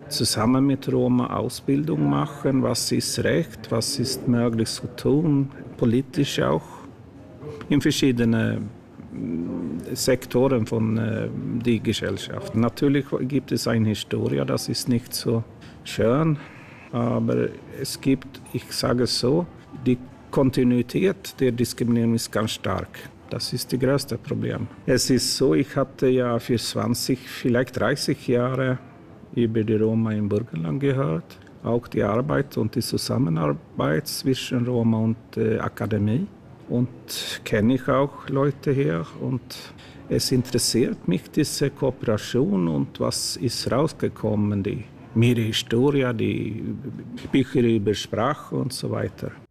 zusammen mit Roma Ausbildung machen, was ist Recht, was ist möglich zu tun, politisch auch, in verschiedenen Sektoren von der Gesellschaft. Natürlich gibt es eine Historie, das ist nicht so schön, aber es gibt, ich sage es so, die Kontinuität der Diskriminierung ist ganz stark. Das ist das größte Problem. Es ist so, ich hatte ja für 20, vielleicht 30 Jahre über die Roma im Burgenland gehört. Auch die Arbeit und die Zusammenarbeit zwischen Roma und Akademie. Und kenne ich auch Leute hier. Und es interessiert mich, diese Kooperation und was ist rausgekommen, die ihre Historie, die Bücher über Sprache und so weiter.